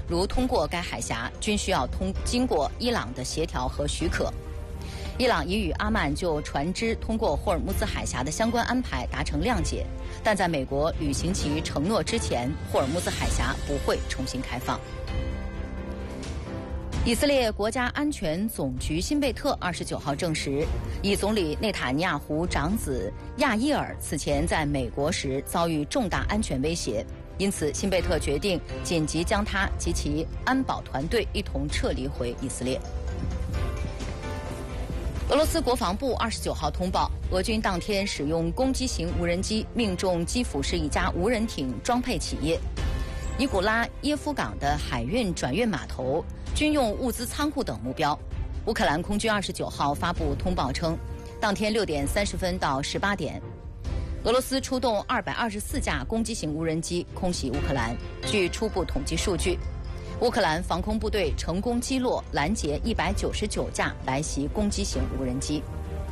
如通过该海峡，均需要经过伊朗的协调和许可。伊朗已与阿曼就船只通过霍尔木兹海峡的相关安排达成谅解，但在美国履行其承诺之前，霍尔木兹海峡不会重新开放。以色列国家安全总局辛贝特29号证实，以总理内塔尼亚胡长子亚伊尔此前在美国时遭遇重大安全威胁，因此辛贝特决定紧急将他及其安保团队一同撤离回以色列。俄罗斯国防部29号通报，俄军当天使用攻击型无人机命中基辅市一家无人艇装配企业尼古拉耶夫港的海运转运码头、军用物资仓库等目标。乌克兰空军29号发布通报称，当天6点30分到18点，俄罗斯出动224架攻击型无人机空袭乌克兰。据初步统计数据，乌克兰防空部队成功击落、拦截199架来袭攻击型无人机。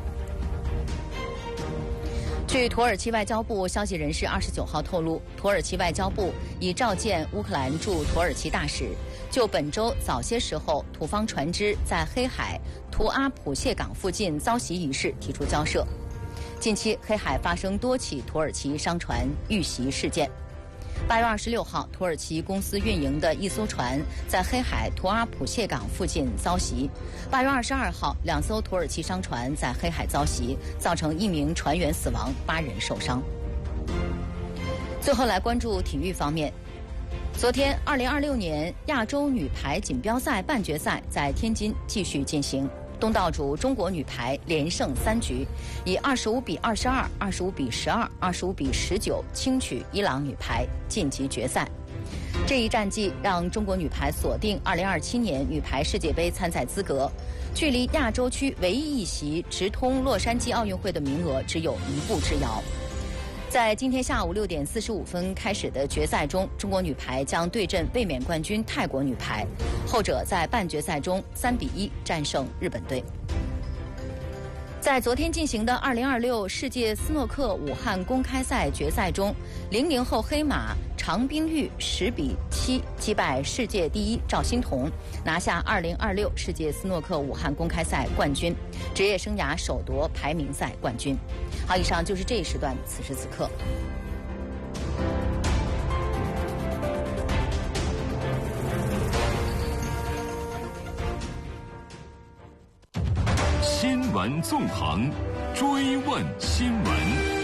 据土耳其外交部消息人士29号透露，土耳其外交部已召见乌克兰驻土耳其大使，就本周早些时候土方船只在黑海图阿普谢港附近遭袭一事提出交涉。近期黑海发生多起土耳其商船遇袭事件。8月26号，土耳其公司运营的一艘船在黑海图阿普谢港附近遭袭。8月22号，2艘土耳其商船在黑海遭袭，造成1名船员死亡，8人受伤。最后来关注体育方面。昨天，2026年亚洲女排锦标赛半决赛在天津继续进行。东道主中国女排连胜3局，以25比22、25比12、25比19轻取伊朗女排晋级决赛。这一战绩让中国女排锁定2027年女排世界杯参赛资格，距离亚洲区唯一一席直通洛杉矶奥运会的名额只有一步之遥。在今天下午6点45分开始的决赛中，中国女排将对阵卫冕冠军泰国女排，后者在半决赛中3比1战胜日本队。在昨天进行的2026世界斯诺克武汉公开赛决赛中，00后黑马常冰玉10比7击败世界第一赵欣彤，拿下2026世界斯诺克武汉公开赛冠军，职业生涯首夺排名赛冠军。好，以上就是这一时段此时此刻。 新闻纵横，追问新闻。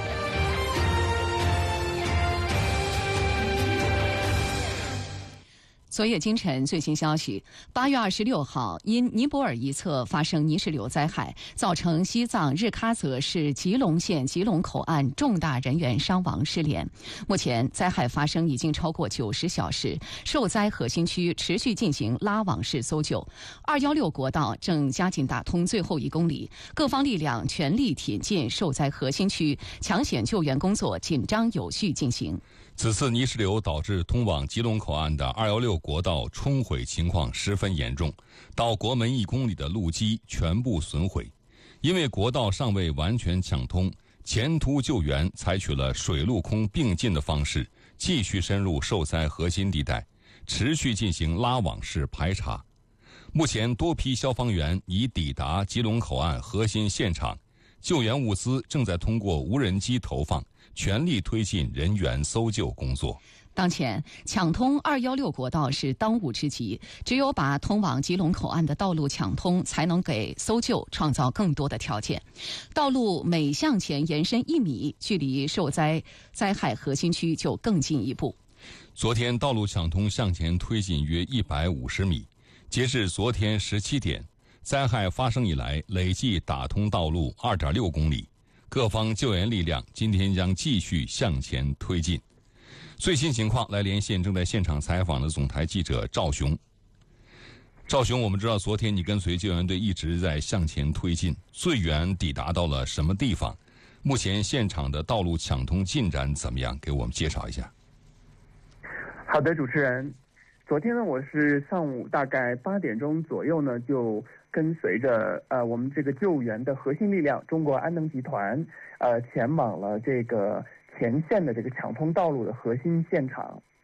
昨夜今晨最新消息，8月26号，因尼泊尔一侧发生泥石流灾害，造成西藏日喀则市吉隆县吉隆口岸重大人员伤亡失联。目前灾害发生已经超过90小时，受灾核心区持续进行拉网式搜救。216国道正加紧打通最后1公里，各方力量全力挺进受灾核心区，抢险救援工作紧张有序进行。 此次泥石流导致通往吉隆口岸的216国道冲毁情况十分严重，到国门1公里的路基全部损毁。因为国道尚未完全抢通，前途救援采取了水陆空并进的方式，继续深入受灾核心地带，持续进行拉网式排查。目前多批消防员已抵达吉隆口岸核心现场，救援物资正在通过无人机投放，全力推进人员搜救工作。 当前抢通216国道是当务之急，只有把通往吉隆口岸的道路抢通，才能给搜救创造更多的条件。道路每向前延伸1米，距离受灾害核心区就更进一步。 昨天道路抢通向前推进约150米，截至昨天17点，灾害发生以来累计打通道路2.6公里。各方救援力量今天将继续向前推进。最新情况来连线正在现场采访的总台记者赵雄。赵雄，我们知道昨天你跟随救援队一直在向前推进，最远抵达到了什么地方？目前现场的道路抢通进展怎么样？给我们介绍一下。 好的，主持人。昨天呢，我是上午大概8点钟左右呢，就跟随着我们这个救援的核心力量中国安能集团前往了这个前线的这个抢通道路的核心现场。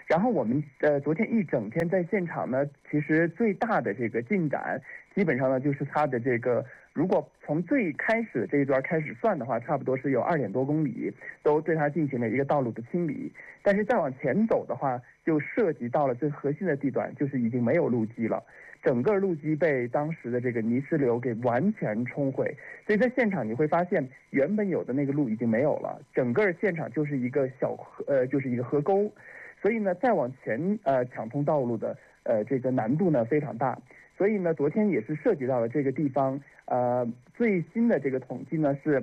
然后我们昨天一整天在现场呢，其实最大的这个进展，基本上呢就是它的这个，如果从最开始这一段开始算的话，差不多是有2点多公里，都对它进行了一个道路的清理。但是再往前走的话，就涉及到了最核心的地段，就是已经没有路基了。整个路基被当时的这个泥石流给完全冲毁，所以在现场你会发现，原本有的那个路已经没有了，整个现场就是一个就是一个河沟。所以呢，再往前抢通道路的这个难度呢非常大。所以呢，昨天也是涉及到了这个地方。最新的这个统计呢是，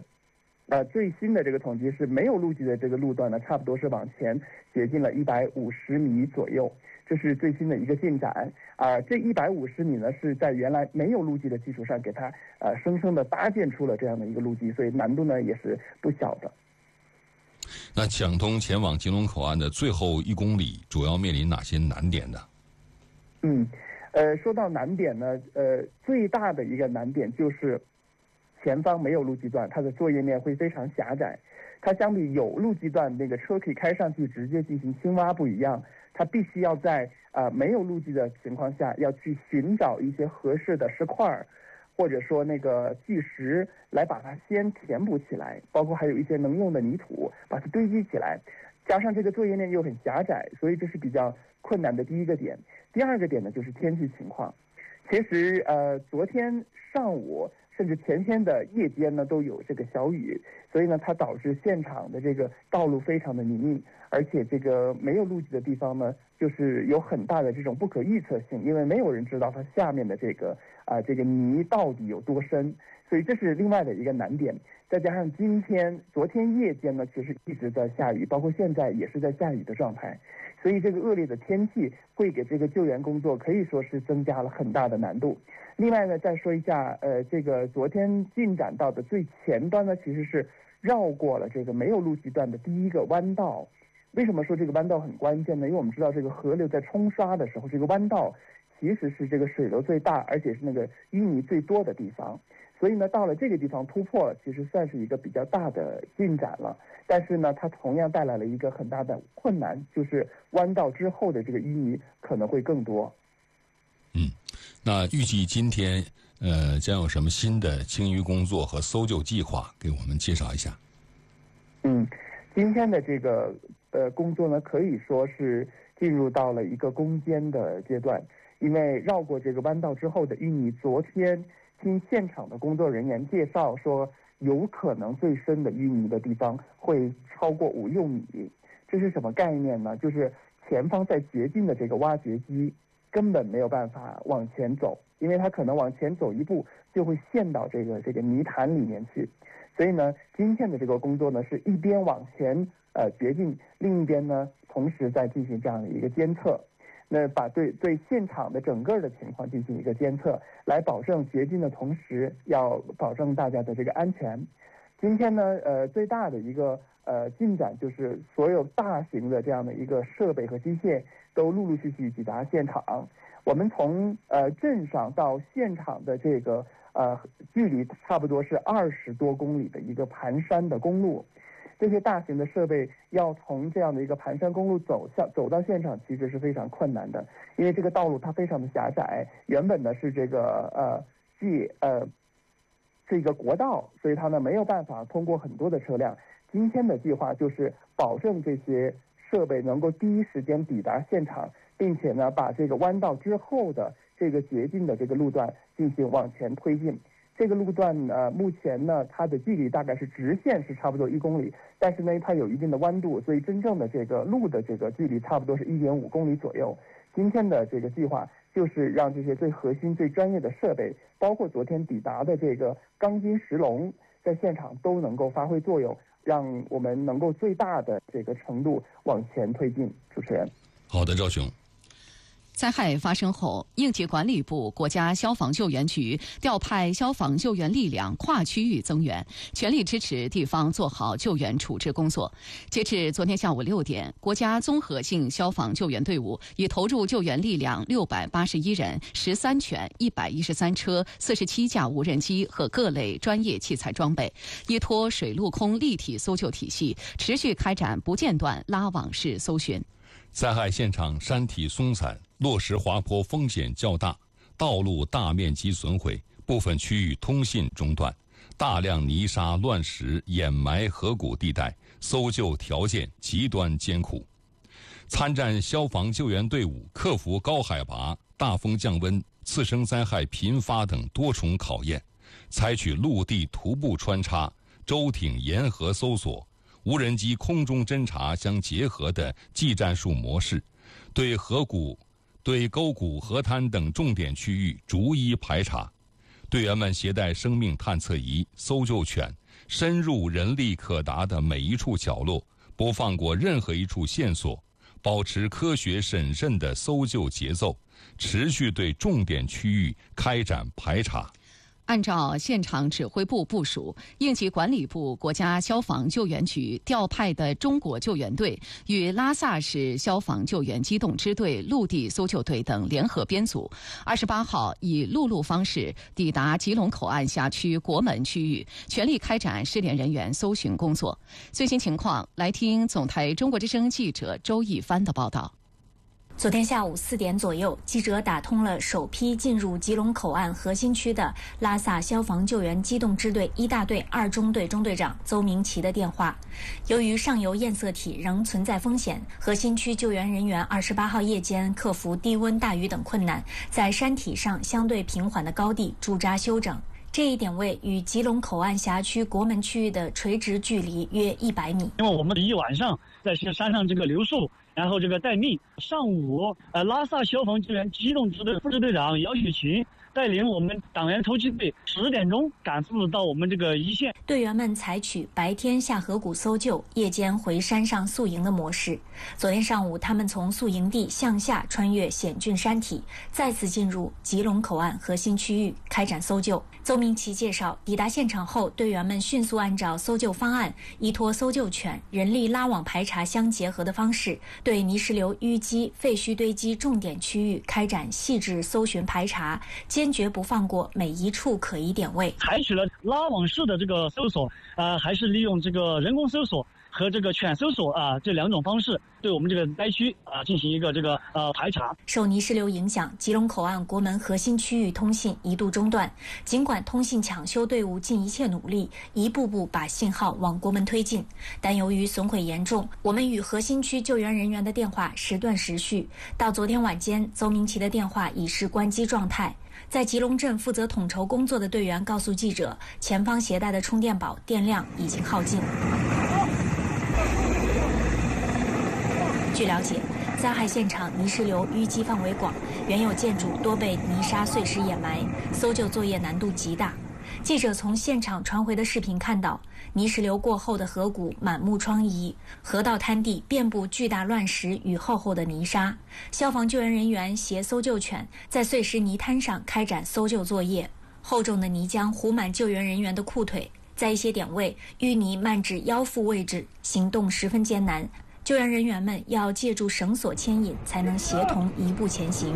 没有路基的这个路段呢，差不多是往前接近了150米左右，这是最新的一个进展。这150米呢是在原来没有路基的基础上给它生生的搭建出了这样的一个路基，所以难度呢也是不小的。 那抢通前往吉隆口岸的最后1公里，主要面临哪些难点呢？ 说到难点呢，最大的一个难点就是前方没有路基段，它的作业面会非常狭窄。它相比有路基段那个车可以开上去直接进行轻挖不一样，它必须要在没有路基的情况下，要去寻找一些合适的石块，或者说那个巨石来把它先填补起来，包括还有一些能用的泥土把它堆积起来，加上这个作业面又很狭窄，所以这是比较困难的第一个点。第二个点呢就是天气情况。其实昨天上午甚至前天的夜间呢都有这个小雨，所以呢它导致现场的这个道路非常的泥泞，而且这个没有路基的地方呢，就是有很大的这种不可预测性，因为没有人知道它下面的这个泥到底有多深，所以这是另外的一个难点。再加上昨天夜间呢其实一直在下雨，包括现在也是在下雨的状态，所以这个恶劣的天气会给这个救援工作可以说是增加了很大的难度。另外呢，再说一下，这个昨天进展到的最前端呢，其实是绕过了这个没有路基段的第一个弯道。为什么说这个弯道很关键呢？因为我们知道这个河流在冲刷的时候，这个弯道其实是这个水流最大，而且是那个淤泥最多的地方。所以呢，到了这个地方突破了，其实算是一个比较大的进展了。但是呢，它同样带来了一个很大的困难，就是弯道之后的这个淤泥可能会更多。 那预计今天将有什么新的清淤工作和搜救计划，给我们介绍一下？ 今天的这个工作呢，可以说是进入到了一个攻坚的阶段，因为绕过这个弯道之后的淤泥，昨天听现场的工作人员介绍说，有可能最深的淤泥的地方会超过5幼米。这是什么概念呢？就是前方在掘进的这个挖掘机根本没有办法往前走，因为它可能往前走一步就会陷到这个泥潭里面去。所以呢，今天的这个工作呢，是一边往前掘进，另一边呢同时在进行这样的一个监测。那把对现场的整个的情况进行一个监测，来保证掘进的同时，要保证大家的这个安全。今天呢，最大的一个进展就是所有大型的这样的一个设备和机械都陆陆续续抵达现场。我们从镇上到现场的这个距离差不多是20多公里的一个盘山的公路。这些大型的设备要从这样的一个盘山公路走到现场，其实是非常困难的，因为这个道路它非常的狭窄，原本呢是这个是一个国道，所以它呢没有办法通过很多的车辆。今天的计划就是保证这些设备能够第一时间抵达现场，并且呢把这个弯道之后的这个掘进的这个路段进行往前推进。这个路段目前呢，它的距离大概是直线是差不多1公里，但是呢，它有一定的弯度，所以真正的这个路的这个距离差不多是1.5公里左右。今天的这个计划就是让这些最核心、最专业的设备，包括昨天抵达的这个钢筋石龙，在现场都能够发挥作用，让我们能够最大的这个程度往前推进。主持人， 好的，赵雄。 灾害发生后，应急管理部、国家消防救援局调派消防救援力量跨区域增援，全力支持地方做好救援处置工作。截至昨天下午6点，国家综合性消防救援队伍已投入救援力量681人、13犬、113车、47架无人机和各类专业器材装备，依托水陆空立体搜救体系，持续开展不间断拉网式搜寻。 灾害现场山体松散，落石滑坡风险较大，道路大面积损毁，部分区域通信中断，大量泥沙乱石掩埋河谷地带，搜救条件极端艰苦。参战消防救援队伍克服高海拔、大风降温、次生灾害频发等多重考验，采取陆地徒步穿插、舟艇沿河搜索、无人机空中侦察相结合的技战术模式，对河谷、对沟谷、河滩等重点区域逐一排查。队员们携带生命探测仪、搜救犬，深入人力可达的每一处角落，不放过任何一处线索，保持科学审慎的搜救节奏，持续对重点区域开展排查。 按照现场指挥部部署，应急管理部国家消防救援局调派的中国救援队与拉萨市消防救援机动支队陆地搜救队等联合编组，28号以陆路方式抵达吉隆口岸辖区国门区域，全力开展失联人员搜寻工作。最新情况，来听总台中国之声记者周一帆的报道。 昨天下午4点左右，记者打通了首批进入吉隆口岸核心区的拉萨消防救援机动支队1大队2中队中队长邹明奇的电话。由于上游验色体仍存在风险，核心区救援人员28号夜间克服低温、大雨等困难，在山体上相对平缓的高地驻扎休整。这一点位与吉隆口岸辖区国门区域的垂直距离约100米。 因为我们一晚上在山上这个留宿，然后这个待命。上午，拉萨消防救援机动支队副支队长姚雪琴带领我们党员突击队10点钟赶赴到我们这个一线。 队员们采取白天下河谷搜救，夜间回山上宿营的模式。昨天上午，他们从宿营地向下穿越险峻山体，再次进入吉隆口岸核心区域开展搜救。邹明奇介绍，抵达现场后，队员们迅速按照搜救方案，依托搜救犬、人力拉网排查相结合的方式，对泥石流淤积、废墟堆积重点区域开展细致搜寻排查，坚决不放过每一处可疑点位。 采取了拉网式的这个搜索，还是利用这个人工搜索和这个犬搜索这2种方式，对我们这个灾区进行一个排查。 受泥石流影响，吉隆口岸国门核心区域通信一度中断。尽管通信抢修队伍尽一切努力，一步步把信号往国门推进，但由于损毁严重，我们与核心区救援人员的电话时断时续。到昨天晚间，邹明奇的电话已是关机状态。在吉隆镇负责统筹工作的队员告诉记者，前方携带的充电宝电量已经耗尽。据了解，灾害现场泥石流淤积范围广，原有建筑多被泥沙碎石掩埋，搜救作业难度极大。记者从现场传回的视频看到，泥石流过后的河谷满目疮痍，河道滩地遍布巨大乱石与厚厚的泥沙。消防救援人员携搜救犬在碎石泥滩上开展搜救作业，厚重的泥浆糊满救援人员的裤腿，在一些点位淤泥漫至腰腹位置，行动十分艰难。救援人员们要借助绳索牵引，才能协同一步前行。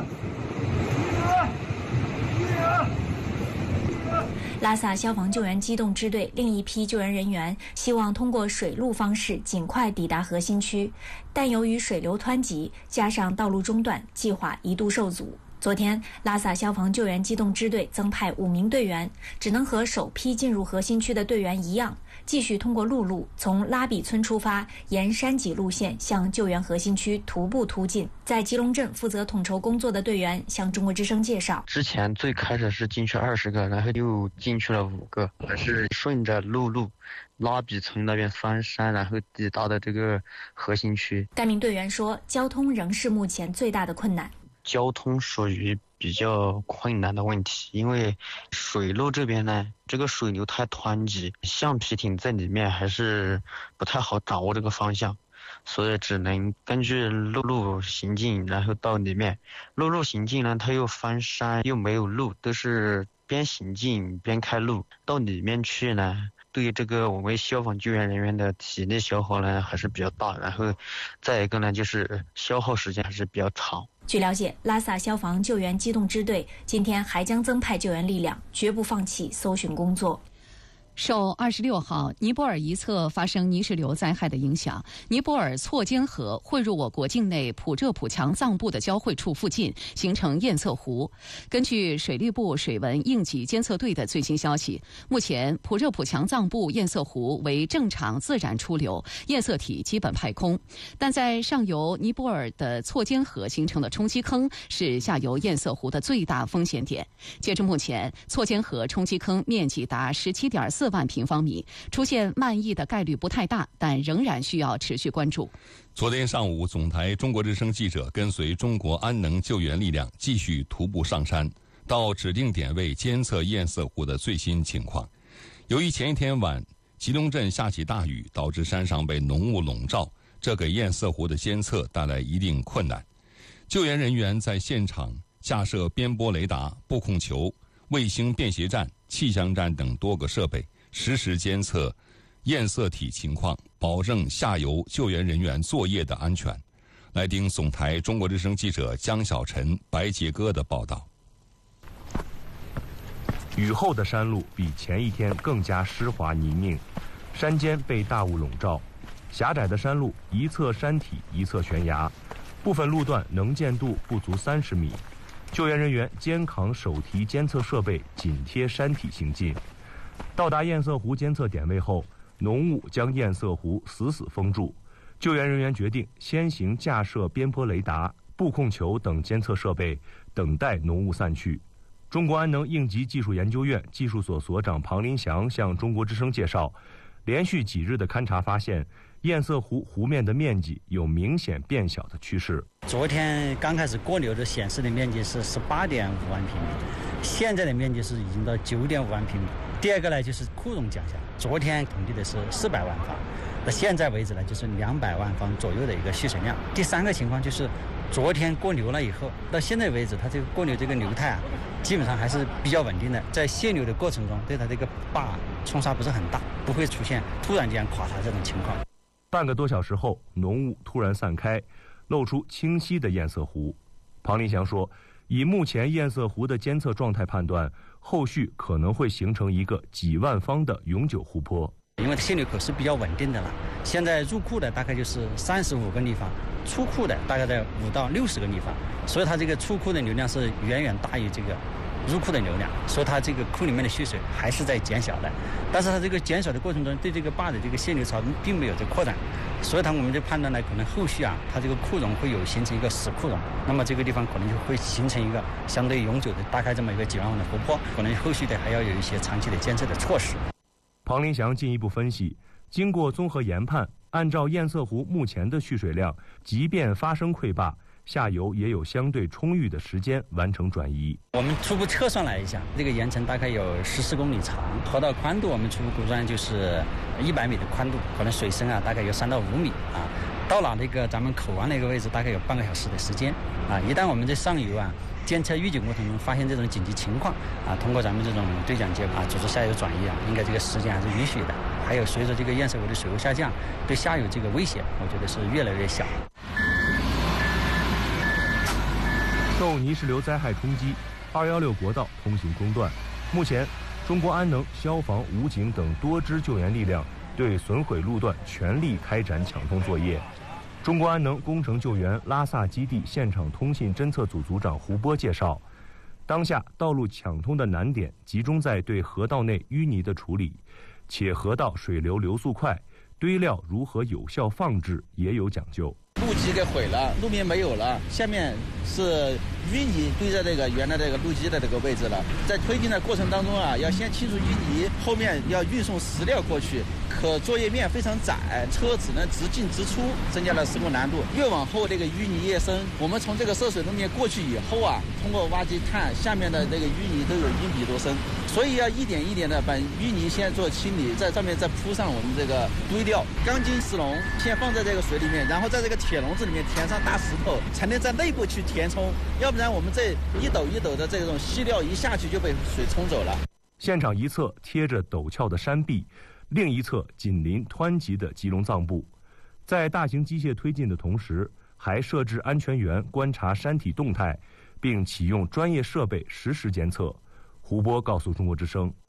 拉萨消防救援机动支队另一批救援人员希望通过水路方式尽快抵达核心区，但由于水流湍急，加上道路中断，计划一度受阻。昨天，拉萨消防救援机动支队增派5名队员，只能和首批进入核心区的队员一样，继续通过陆路从拉比村出发，沿山脊路线向救援核心区徒步突进。在吉隆镇负责统筹工作的队员向中国之声介绍， 之前最开始是进去20个，然后又进去了5个，是顺着陆路拉比村那边翻山，然后抵达的这个核心区。 该名队员说，交通仍是目前最大的困难。 交通属于比较困难的问题，因为水路这边呢，这个水流太湍急，橡皮艇在里面还是不太好掌握这个方向，所以只能根据陆路行进，然后到里面。陆路行进呢，它又翻山又没有路，都是边行进边开路。到里面去呢，对于这个我们消防救援人员的体力消耗呢还是比较大，然后再一个呢就是消耗时间还是比较长。 据了解，拉萨消防救援机动支队今天还将增派救援力量，绝不放弃搜寻工作。 受26号尼泊尔一侧发生泥石流灾害的影响，尼泊尔错间河汇入我国境内普热普强藏部的交汇处附近，形成堰塞湖。根据水利部水文应急监测队的最新消息，目前普热普强藏部堰塞湖为正常自然出流，堰塞体基本排空。但在上游尼泊尔的错间河形成的冲积坑是下游堰塞湖的最大风险点。截至目前，错间河冲积坑面积达17.4万平方米，出现漫溢的概率不太大，但仍然需要持续关注。 昨天上午，总台中国之声记者跟随中国安能救援力量继续徒步上山，到指定点位监测堰塞湖的最新情况。由于前一天晚吉隆镇下起大雨，导致山上被浓雾笼罩，这给堰塞湖的监测带来一定困难。救援人员在现场架设边波雷达、布控球、卫星便携站、气象站等多个设备，实时监测堰塞体情况，保证下游救援人员作业的安全。来听总台中国之声记者江小晨、白杰哥的报道。 雨后的山路比前一天更加湿滑泥泞，山间被大雾笼罩，狭窄的山路一侧山体一侧悬崖，部分路段能见度不足30米。救援人员肩扛手提监测设备，紧贴山体行进。到达堰塞湖监测点位后，浓雾将堰塞湖死死封住。救援人员决定先行架设边波雷达、布控球等监测设备，等待浓雾散去。中国安能应急技术研究院技术所所长庞林祥向中国之声介绍，连续几日的勘察发现，堰塞湖湖面的面积有明显变小的趋势。 昨天刚开始过流的显示的面积是18.5万平米，现在的面积是已经到9.5万平米。第二个呢，就是库容降下，昨天统计的是400万方，到现在为止呢，就是200万方左右的一个蓄水量。第三个情况就是昨天过流了以后，到现在为止，它这个过流这个流态基本上还是比较稳定的，在泄流的过程中，对它这个坝冲刷不是很大，不会出现突然间垮塌这种情况。 半个多小时后，浓雾突然散开，露出清晰的堰塞湖。庞林祥说，以目前堰塞湖的监测状态判断，后续可能会形成一个几万方的永久湖泊。 因为泄流口是比较稳定的了，现在入库的大概就是35个立方，出库的大概在5到60个立方，所以它这个出库的流量是远远大于这个入库的流量，所以它这个库里面的蓄水还是在减小的，但是它这个减小的过程中，对这个坝的这个泄流槽并没有这扩展，所以我们就判断呢，可能后续它这个库容会有形成一个死库容，那么这个地方可能就会形成一个相对永久的大概这么一个几万万的湖泊，可能后续的还要有一些长期的监测的措施。 庞林祥进一步分析，经过综合研判，按照堰塞湖目前的蓄水量，即便发生溃坝，下游也有相对充裕的时间完成转移。 我们初步测算了一下，这个岩层大概有14公里长，河道宽度我们初步估算就是100米的宽度，可能水深大概有3到5米到了那个咱们口湾那个位置，大概有半个小时的时间一旦我们在上游监测预警过程中发现这种紧急情况通过咱们这种对讲机组织下游转移应该这个时间还是允许的。还有随着这个堰塞湖的水位下降，对下游这个威胁，我觉得是越来越小。 受泥石流灾害冲击，216国道通行中断。目前，中国安能、消防、武警等多支救援力量对损毁路段全力开展抢通作业。中国安能工程救援拉萨基地现场通信侦测组组长胡波介绍，当下道路抢通的难点集中在对河道内淤泥的处理，且河道水流流速快，堆料如何有效放置也有讲究。 路基给毁了，路面没有了，下面是淤泥堆在这个原来这个路基的这个位置了。在推进的过程当中要先清除淤泥，后面要运送石料过去，可作业面非常窄，车只能直进直出，增加了施工难度。越往后这个淤泥越深，我们从这个涉水路面过去以后通过挖机探下面的这个淤泥都有1米多深，所以要一点一点的把淤泥先做清理，在上面再铺上我们这个堆料，钢筋石笼先放在这个水里面，然后在这个铁笼子里面填上大石头，才能在内部去填充，要不然我们这一斗一斗的这种细料一下去就被水冲走了。 现场一侧贴着陡峭的山壁，另一侧紧邻湍急的吉隆藏布，在大型机械推进的同时，还设置安全员观察山体动态，并启用专业设备实时监测。胡波告诉中国之声，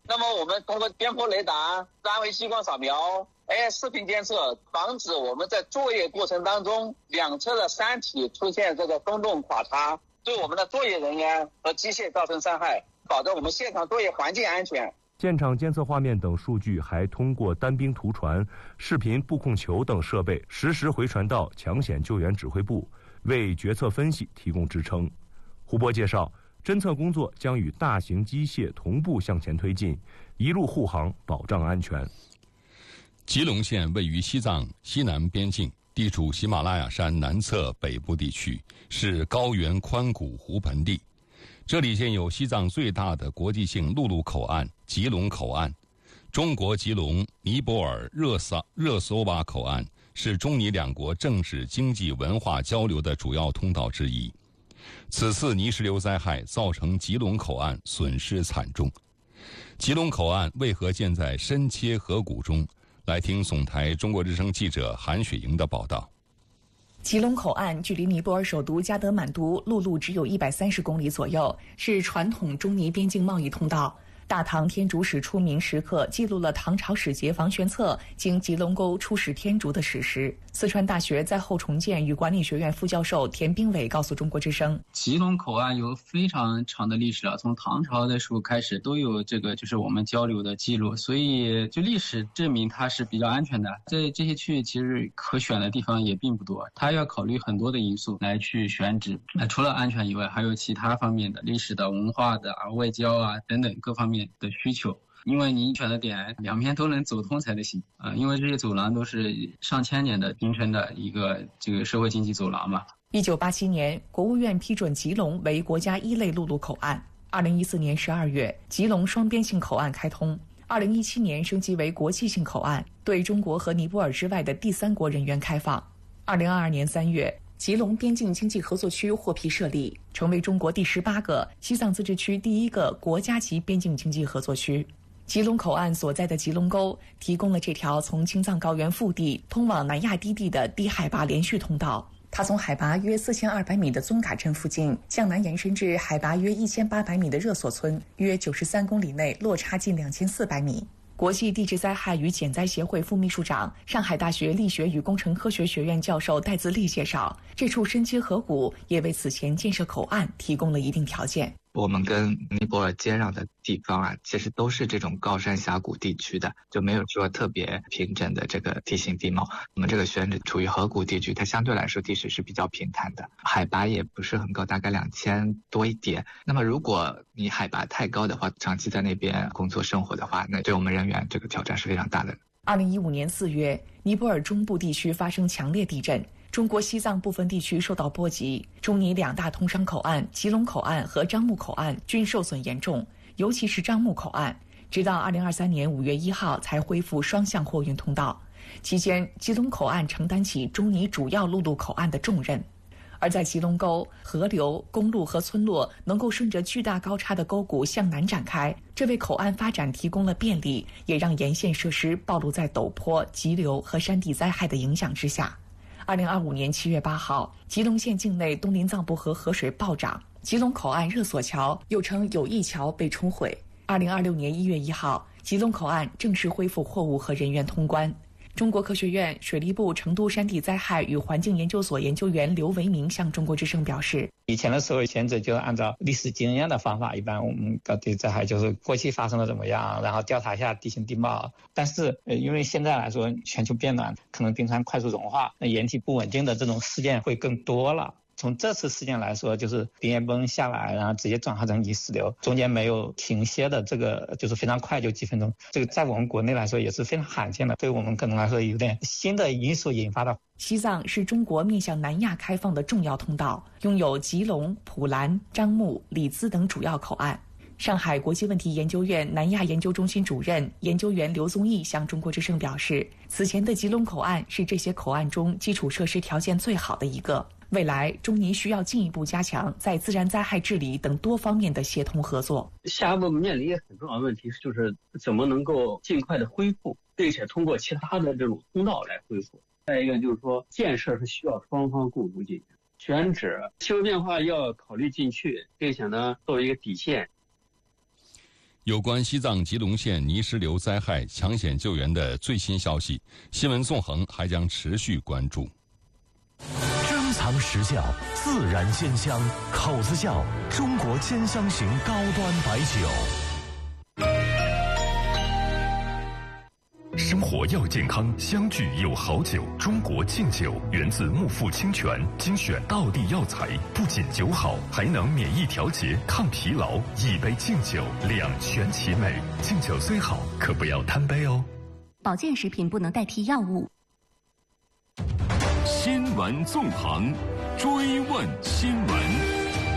那么我们通过边坡雷达、三维激光扫描、视频监测，防止我们在作业过程当中两侧的山体出现这个松动垮塌，对我们的作业人员和机械造成伤害，保证我们现场作业环境安全。 现场监测画面等数据还通过单兵图传、视频布控球等设备实时回传到抢险救援指挥部，为决策分析提供支撑。胡波介绍，侦测工作将与大型机械同步向前推进，一路护航，保障安全。 吉隆县位于西藏西南边境，地处喜马拉雅山南侧北部地区，是高原宽谷湖盆地。这里建有西藏最大的国际性陆路口岸吉隆口岸，中国吉隆尼泊尔热苏瓦口岸是中尼两国政治、经济、文化交流的主要通道之一。此次泥石流灾害造成吉隆口岸损失惨重。吉隆口岸为何建在深切河谷中？来听总台中国之声记者韩雪莹的报道。 吉隆口岸距离尼泊尔首都加德满都陆路只有130公里左右，是传统中尼边境贸易通道。大唐天竺史出名时刻记录了唐朝使节王玄策经吉隆沟出使天竺的史实。四川大学灾后重建与管理学院副教授田兵伟告诉中国之声， 吉隆口岸有非常长的历史了，从唐朝的时候开始都有这个就是我们交流的记录，所以就历史证明它是比较安全的。在这些区域其实可选的地方也并不多，它要考虑很多的因素来去选址。除了安全以外，还有其他方面的历史的、文化的、外交啊等等各方面的需求。因为你选的点两边都能走通才得行因为这些走廊都是上千年的形成的一个这个社会经济走廊嘛。 1987年，国务院批准吉隆为国家1类陆路口岸。2014年12月，吉隆双边性口岸开通。2017年升级为国际性口岸，对中国和尼泊尔之外的第三国人员开放。2022年3月，吉隆边境经济合作区获批设立，成为中国第18个、西藏自治区第1个国家级边境经济合作区。吉隆口岸所在的吉隆沟提供了这条从青藏高原腹地通往南亚低地的低海拔连续通道。它从海拔约4200米的宗嘎镇附近向南延伸至海拔约1800米的热索村，约93公里内落差近2400米。国际地质灾害与减灾协会副秘书长、上海大学力学与工程科学学院教授戴自立介绍，这处深切河谷也为此前建设口岸提供了一定条件。 我们跟尼泊尔接壤的地方其实都是这种高山峡谷地区的，就没有说特别平整的这个地形地貌。我们这个选址处于河谷地区，它相对来说地势是比较平坦的，海拔也不是很高，大概2000多一点。那么如果你海拔太高的话，长期在那边工作生活的话，那对我们人员这个挑战是非常大的。 2015年4月，尼泊尔中部地区发生强烈地震，中国西藏部分地区受到波及，中尼2大通商口岸吉隆口岸和樟木口岸均受损严重，尤其是樟木口岸，直到2023年5月1号才恢复双向货运通道。期间，吉隆口岸承担起中尼主要陆路口岸的重任。而在吉隆沟，河流、公路和村落能够顺着巨大高差的沟谷向南展开，这为口岸发展提供了便利，也让沿线设施暴露在陡坡、急流和山地灾害的影响之下。2025年7月8号，吉隆县境内东林藏布河河水暴涨，吉隆口岸热索桥又称友谊桥被冲毁。2026年1月1号，吉隆口岸正式恢复货物和人员通关。中国科学院水利部成都山地灾害与环境研究所研究员刘维明向中国之声表示， 以前的时候选址就是按照历史经验的方法，一般我们搞地灾害就是过去发生了怎么样，然后调查一下地形地貌。但是因为现在来说全球变暖，可能冰川快速融化，那岩体不稳定的这种事件会更多了。从这次事件来说，就是冰岩崩下来，然后直接转化成泥石流，中间没有停歇的，这个就是非常快，就几分钟。这个在我们国内来说也是非常罕见的，对我们可能来说有点新的因素引发的。 西藏是中国面向南亚开放的重要通道，拥有吉隆、普兰、樟木、里兹等主要口岸。上海国际问题研究院南亚研究中心主任研究员刘宗义向中国之声表示，此前的吉隆口岸是这些口岸中基础设施条件最好的一个。未来，中尼需要进一步加强在自然灾害治理等多方面的协同合作。 下一步面临一个很重要的问题，就是怎么能够尽快的恢复，并且通过其他的这种通道来恢复。再一个就是说，建设是需要双方共同进行，选址、气候变化要考虑进去，并且呢作为一个底线。 有关西藏吉隆县泥石流灾害抢险救援的最新消息，新闻纵横还将持续关注。 珍藏实效，自然鲜香，口子窖中国兼香型高端白酒。生活要健康，相聚有好酒。中国劲酒源自木富清泉，精选道地药材，不仅酒好，还能免疫调节、抗疲劳。一杯劲酒，两全其美。劲酒虽好，可不要贪杯哦。 保健食品不能代替药物。 新闻纵横，追问新闻。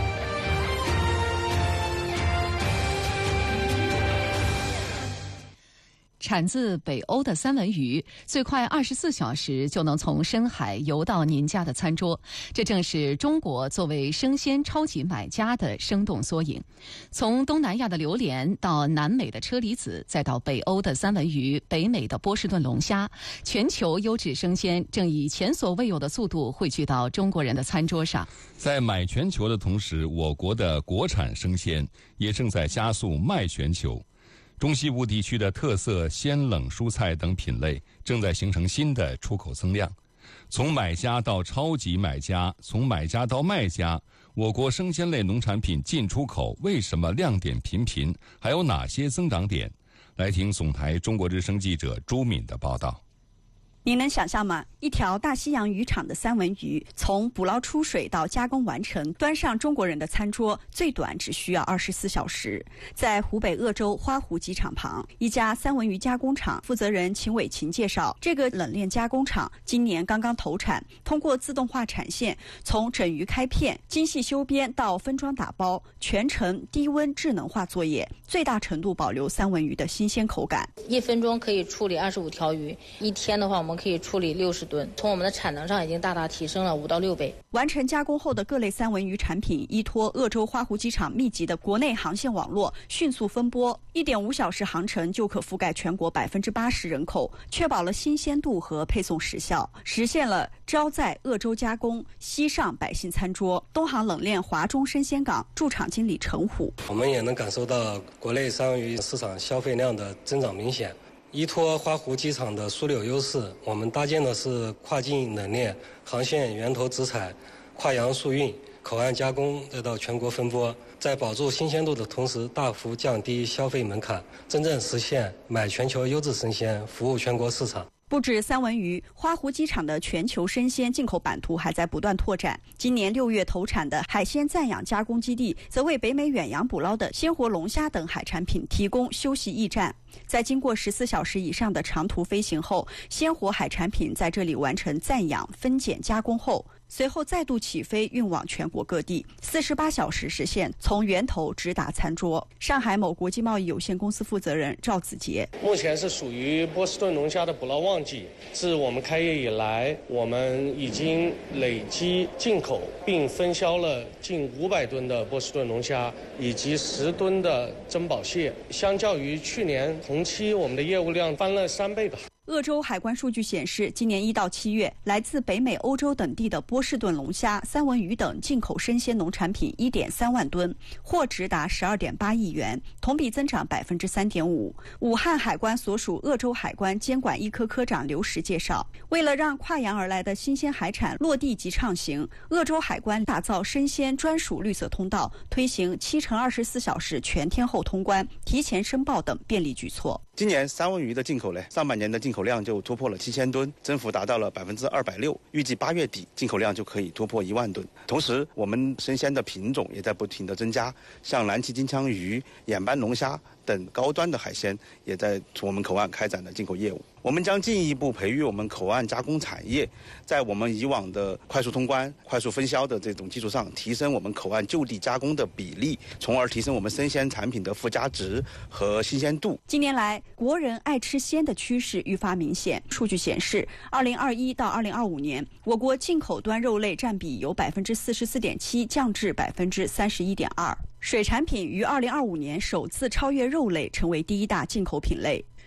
产自北欧的三文鱼，最快24小时就能从深海游到您家的餐桌，这正是中国作为生鲜超级买家的生动缩影。从东南亚的榴莲到南美的车厘子，再到北欧的三文鱼、北美的波士顿龙虾，全球优质生鲜正以前所未有的速度汇聚到中国人的餐桌上。 在买全球的同时，我国的国产生鲜也正在加速卖全球。中西部地区的特色鲜冷蔬菜等品类正在形成新的出口增量。从买家到超级买家，从买家到卖家，我国生鲜类农产品进出口为什么亮点频频？还有哪些增长点？来听总台中国之声记者朱敏的报道。 您能想象吗？一条大西洋渔场的三文鱼，从捕捞出水到加工完成，端上中国人的餐桌，最短只需要24小时。在湖北鄂州花湖机场旁，一家三文鱼加工厂负责人秦伟琴介绍，这个冷链加工厂今年刚刚投产，通过自动化产线，从整鱼开片、精细修边到分装打包，全程低温智能化作业，最大程度保留三文鱼的新鲜口感。 1分钟可以处理25条鱼，一天的话我们可以处理60吨，从我们的产能上已经大大提升了5到6倍。 完成加工后的各类三文鱼产品，依托鄂州花湖机场密集的国内航线网络，迅速分拨，1.5小时航程就可覆盖全国80%人口，确保了新鲜度和配送时效，实现了招在鄂州加工，西上百姓餐桌。东航冷链华中生鲜港驻场经理陈虎： 我们也能感受到国内三文鱼市场消费量的增长明显。依托花湖机场的枢纽优势，我们搭建的是跨境冷链、航线源头直采、跨洋速运、口岸加工，再到全国分拨，在保住新鲜度的同时，大幅降低消费门槛，真正实现买全球优质生鲜，服务全国市场。 不止三文鱼，花湖机场的全球生鲜进口版图还在不断拓展。今年6月投产的海鲜暂养加工基地，则为北美远洋捕捞的鲜活龙虾等海产品提供休息驿站。在经过14小时以上的长途飞行后，鲜活海产品在这里完成暂养、分拣、加工后，随后再度起飞运往全国各地，48小时实现从源头直达餐桌。上海某国际贸易有限公司负责人赵子杰： 目前是属于波士顿龙虾的捕捞旺季，自我们开业以来，我们已经累计进口并分销了近500吨的波士顿龙虾，以及10吨的珍宝蟹。相较于去年同期，我们的业务量翻了3倍吧。 鄂州海关数据显示，今年1到7月，来自北美、欧洲等地的波士顿龙虾、三文鱼等进口生鲜农产品1.3万吨，货值达12.8亿元，同比增长3.5%。武汉海关所属鄂州海关监管一科科长刘石介绍，为了让跨洋而来的新鲜海产落地即畅行，鄂州海关打造生鲜专属绿色通道，推行7×24小时全天候通关、提前申报等便利举措。 今年三文鱼的进口呢，上半年的进口量就突破了7000吨，增幅达到了260%，预计8月底进口量就可以突破1万吨。同时，我们生鲜的品种也在不停的增加，像蓝鳍金枪鱼、眼斑龙虾等高端的海鲜也在我们口岸开展了进口业务。我们将进一步培育我们口岸加工产业，在我们以往的快速通关、快速分销的这种基础上，提升我们口岸就地加工的比例，从而提升我们生鲜产品的附加值和新鲜度。 近年来，国人爱吃鲜的趋势愈发明显。数据显示，2021到2025年，我国进口端肉类占比由44.7%降至31.2%。水产品于2025年首次超越肉类，成为第一大进口品类。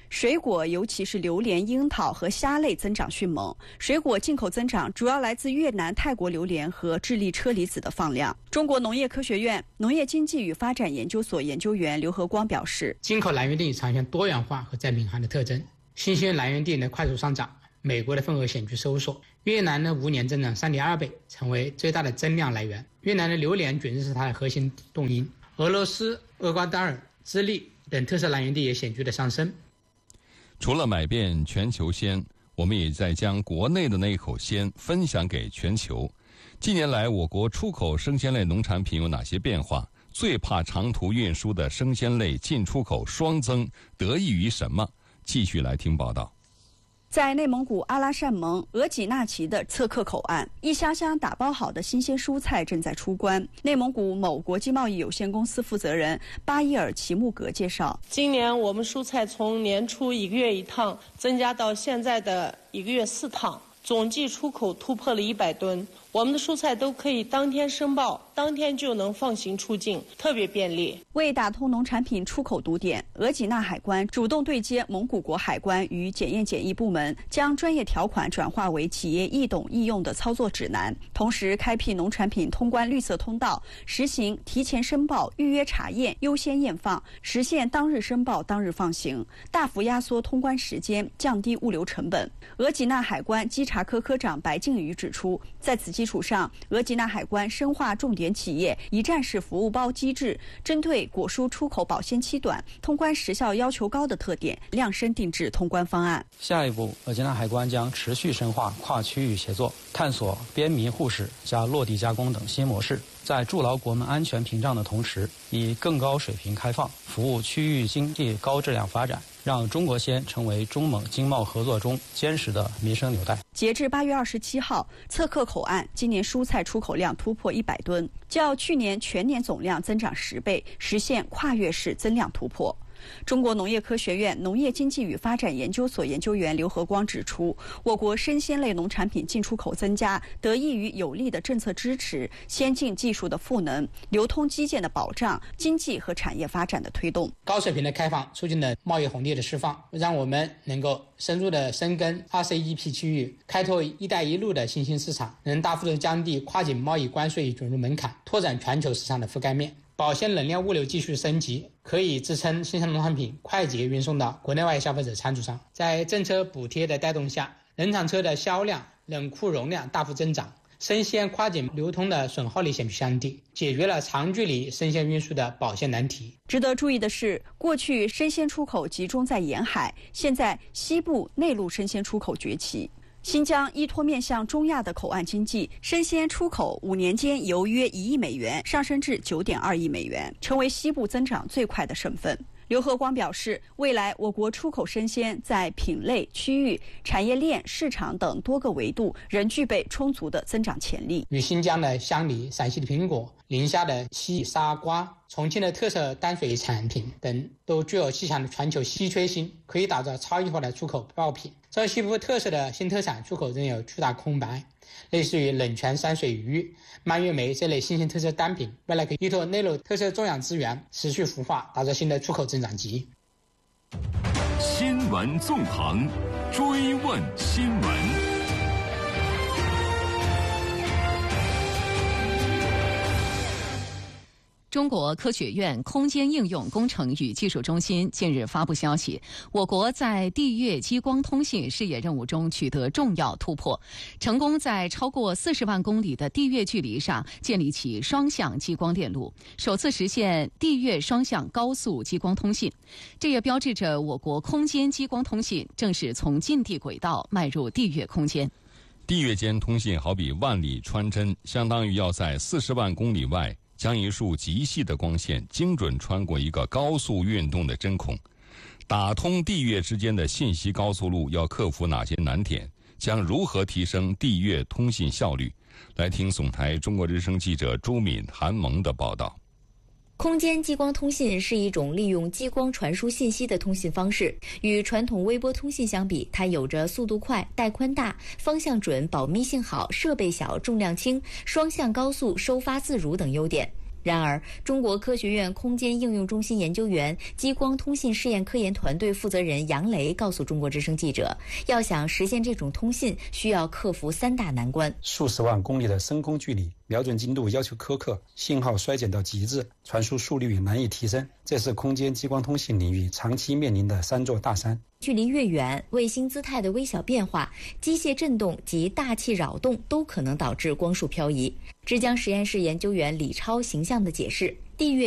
水果尤其是榴莲、樱桃和虾类增长迅猛。水果进口增长主要来自越南、泰国榴莲和智利车厘子的放量。中国农业科学院农业经济与发展研究所研究员刘和光表示， 进口来源地呈现多元化和再敏感的特征，新鲜来源地的快速上涨，美国的份额显著收缩。越南的5年增长3.2倍，成为最大的增量来源。越南的榴莲卷是它的核心动因。俄罗斯、厄瓜多尔、智利等特色来源地也显著的上升。 除了买遍全球鲜，我们也在将国内的那一口鲜分享给全球。近年来，我国出口生鲜类农产品有哪些变化？最怕长途运输的生鲜类进出口双增，得益于什么？继续来听报道。 在内蒙古阿拉善盟额济纳旗的测克口岸，一箱箱打包好的新鲜蔬菜正在出关。内蒙古某国际贸易有限公司负责人巴伊尔齐木格介绍， 今年我们蔬菜从年初1个月1趟增加到现在的1个月4趟，总计出口突破了100吨。我们的蔬菜都可以当天申报，当天就能放行出境，特别便利。 为打通农产品出口堵点，额济纳海关主动对接蒙古国海关与检验检疫部门，将专业条款转化为企业易懂易用的操作指南，同时开辟农产品通关绿色通道，实行提前申报、预约查验、优先验放，实现当日申报当日放行，大幅压缩通关时间，降低物流成本。额济纳海关稽查科科长白靖宇指出，在此基础上，额济纳海关深化重点企业一站式服务包机制，针对果蔬出口保鲜期短、通关时效要求高的特点，量身定制通关方案。 下一步，额济纳海关将持续深化跨区域协作，探索边民互市加落地加工等新模式，在筑牢国门安全屏障的同时，以更高水平开放服务区域经济高质量发展，让中国鲜成为中蒙经贸合作中坚实的民生纽带。 截至8月27号，测克口岸今年蔬菜出口量突破100吨，较去年全年总量增长10倍，实现跨越式增量突破。中国农业科学院农业经济与发展研究所研究员刘和光指出，我国生鲜类农产品进出口增加，得益于有力的政策支持、先进技术的赋能、流通基建的保障、经济和产业发展的推动。 高水平的开放促进了贸易红利的释放，让我们能够深入的深耕RCEP 区域，开拓“一带一路”的新兴市场，能大幅度降低跨境贸易关税准入门槛，拓展全球市场的覆盖面。保鲜冷链物流继续升级，可以支撑新鲜农产品快捷运送到国内外消费者餐桌上。在政策补贴的带动下，冷藏车的销量、冷库容量大幅增长，生鲜跨境流通的损耗率显著降低，解决了长距离生鲜运输的保鲜难题。 值得注意的是，过去生鲜出口集中在沿海，现在西部内陆生鲜出口崛起。新疆依托面向中亚的口岸经济，生鲜出口5年间由约1亿美元上升至9.2亿美元，成为西部增长最快的省份。刘和光表示，未来我国出口生鲜在品类、区域、产业链、市场等多个维度仍具备充足的增长潜力。 与新疆的香梨、陕西的苹果、宁夏的西沙瓜、重庆的特色淡水产品等，都具有细强的全球稀缺性，可以打造超异化的出口爆品。这西部特色的新特产出口仍有巨大空白，类似于冷泉山水鱼、蔓越莓这类新型特色单品，未来可以依托内陆特色种养资源，持续孵化，打造新的出口增长极。 新闻纵横，追问新闻。 中国科学院空间应用工程与技术中心近日发布消息，我国在地月激光通信事业任务中取得重要突破，成功在超过40万公里的地月距离上建立起双向激光电路，首次实现地月双向高速激光通信。这也标志着我国空间激光通信正式从近地轨道迈入地月空间。 地月间通信好比万里穿针，相当于要在40万公里外将一束极细的光线精准穿过一个高速运动的针孔。打通地月之间的信息高速路要克服哪些难点？将如何提升地月通信效率？来听总台中国之声记者朱敏、韩萌的报道。 空间激光通信是一种利用激光传输信息的通信方式，与传统微波通信相比，它有着速度快、带宽大、方向准、保密性好、设备小、重量轻、双向高速、收发自如等优点。 然而，中国科学院空间应用中心研究员、激光通信试验科研团队负责人杨雷告诉中国之声记者，要想实现这种通信，需要克服3大难关： 数十万公里的深空距离，瞄准精度要求苛刻，信号衰减到极致，传输速率难以提升，这是空间激光通信领域长期面临的3座大山。 距离越远，卫星姿态的微小变化、机械振动及大气扰动都可能导致光束漂移。之江实验室研究员李超形象地解释，地月